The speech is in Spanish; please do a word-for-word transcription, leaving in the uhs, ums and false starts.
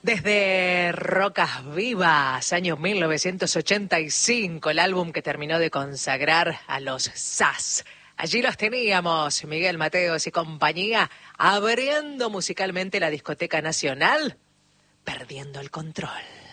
Desde Rocas Vivas, año mil novecientos ochenta y cinco, el álbum que terminó de consagrar a los Zaz. Allí los teníamos, Miguel Mateos y compañía, abriendo musicalmente la discoteca nacional, Perdiendo el Control.